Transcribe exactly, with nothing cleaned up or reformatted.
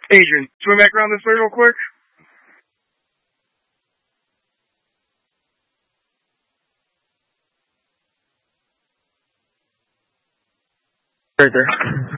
Adrian, swim back around this way real quick. Right there.